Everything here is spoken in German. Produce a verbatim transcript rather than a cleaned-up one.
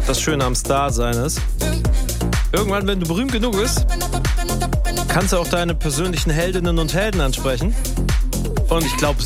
das Schöne am Star-Sein ist. Irgendwann, wenn du berühmt genug bist, kannst du auch deine persönlichen Heldinnen und Helden ansprechen. Und ich glaube,